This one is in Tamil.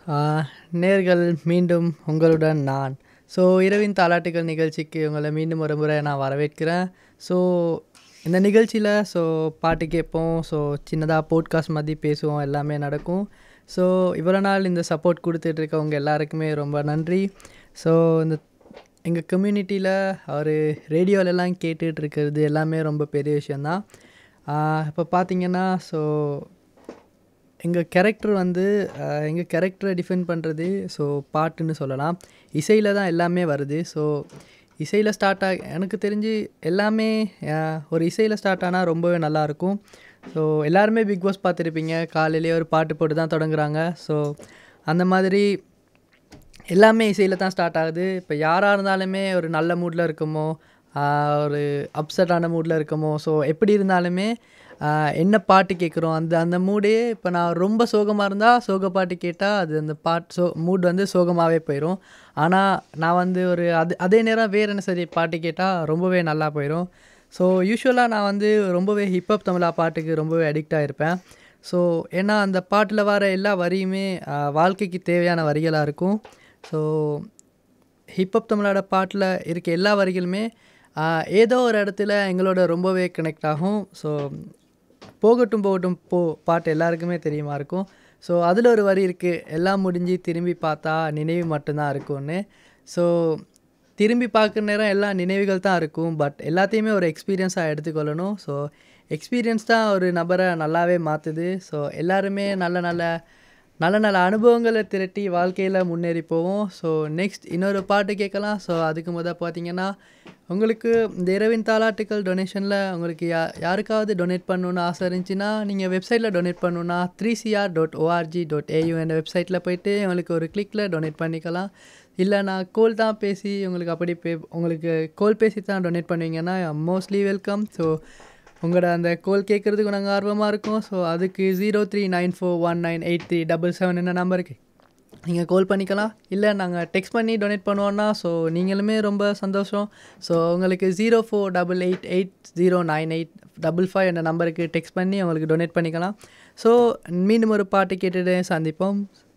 ஆ, நேர்கள் மீண்டும் உங்களுடன் நான். ஸோ இரவின் தாலாட்டுகள் நிகழ்ச்சிக்கு உங்களை மீண்டும் ஒரு முறை நான் வரவேற்கிறேன். ஸோ இந்த நிகழ்ச்சியில் பாட்டு கேட்போம். சின்னதாக போட்காஸ்ட் மாதிரி பேசுவோம், எல்லாமே நடக்கும். ஸோ இவ்வளோ நாள் இந்த சப்போர்ட் கொடுத்துட்ருக்கவங்க எல்லாருக்குமே ரொம்ப நன்றி. ஸோ இந்த எங்கள் கம்யூனிட்டியில் ஒரு ரேடியோலெல்லாம் கேட்டுட்ருக்கிறது எல்லாமே ரொம்ப பெரிய விஷயந்தான். இப்போ பார்த்தீங்கன்னா எங்கள் கேரக்டரை டிஃபைன் பண்ணுறது பாட்டுன்னு சொல்லலாம். இசையில் தான் எல்லாமே வருது. இசையில் ஸ்டார்ட் எனக்கு தெரிஞ்சு எல்லாமே ஒரு இசையில் ஸ்டார்ட் ஆனால் ரொம்பவே நல்லாயிருக்கும். எல்லாருமே பிக் பாஸ் பார்த்துருப்பீங்க. காலையிலேயே ஒரு பாட்டு போட்டு தான் தொடங்குறாங்க. அந்த மாதிரி எல்லாமே இசையில் தான் ஸ்டார்ட் ஆகுது. இப்போ யாராக இருந்தாலுமே ஒரு நல்ல மூடில் இருக்கமோ, ஒரு அப்செட்டான மூடில் இருக்கமோ, எப்படி இருந்தாலுமே என்ன பாட்டு கேட்குறோம் அந்த அந்த மூடே. இப்போ நான் ரொம்ப சோகமாக இருந்தால் சோக பாட்டு கேட்டால் அது அந்த மூட் வந்து சோகமாகவே போயிடும். ஆனால் நான் ஒரு அதே நேரம் வேறு என்ன சரி பாட்டு கேட்டால் ரொம்பவே நல்லா போயிடும். யூஸ்வலாக நான் ரொம்பவே ஹிப்ஹாப் தமிழா பாட்டுக்கு ரொம்பவே அடிக்டாக இருப்பேன். ஏன்னா அந்த பாட்டில் வர எல்லா வரியுமே வாழ்க்கைக்கு தேவையான வரிகளாக இருக்கும். ஹிப்ஹாப் தமிழோட பாட்டில் இருக்க எல்லா வரிகளுமே ஏதோ ஒரு இடத்துல எங்களோட ரொம்பவே கனெக்ட் ஆகும். போகட்டும் போகட்டும் பாட்டு எல்லாருக்குமே தெரியுமா இருக்கும். அதில் ஒரு வரி இருக்குது, எல்லாம் முடிஞ்சு திரும்பி பார்த்தா நினைவு மட்டும்தான் இருக்கும்னு. திரும்பி பார்க்குற நேரம் எல்லா நினைவுகள் தான் இருக்கும். பட் எல்லாத்தையுமே ஒரு எக்ஸ்பீரியன்ஸாக எடுத்துக்கொள்ளணும். எக்ஸ்பீரியன்ஸ் தான் ஒரு நபரை நல்லாவே மாற்றுது. எல்லாருமே நல்ல நல்ல நல்ல நல்ல அனுபவங்களை திரட்டி வாழ்க்கையில் முன்னேறி போவோம். நெக்ஸ்ட் இன்னொரு பாட்டு கேட்கலாம். அதுக்கு பார்த்தீங்கன்னா, உங்களுக்கு இந்த இரவின் தாலாட்டுக்கள் டொனேஷனில் உங்களுக்கு யாருக்காவது டொனேட் பண்ணணுன்னு ஆசை இருந்துச்சுன்னா, நீங்கள் வெப்சைட்டில் டொனேட் பண்ணணுன்னா 3cr.org.au என்ற வெப்சைட்டில் போய்ட்டு உங்களுக்கு ஒரு கிளிக்கில் டொனேட் பண்ணிக்கலாம். இல்லை நான் கோல் தான் பேசி உங்களுக்கு கோல் பேசி தான் டொனேட் பண்ணுவீங்கன்னா மோஸ்ட்லி வெல்கம். உங்களோட அந்த கோல் கேட்குறதுக்கு நாங்கள் ஆர்வமாக இருக்கோம். அதுக்கு 0394198377 என்ன நம்பருக்கு நீங்கள் கால் பண்ணிக்கலாம். இல்லை நாங்கள் டெக்ஸ்ட் பண்ணி டொனேட் பண்ணுவோன்னா நீங்களுமே ரொம்ப சந்தோஷம். உங்களுக்கு 0488809855 என்ற நம்பருக்கு டெக்ஸ்ட் பண்ணி உங்களுக்கு டொனேட் பண்ணிக்கலாம். மீண்டும் ஒரு பாட்டு கேட்டுட்டு சந்திப்போம்.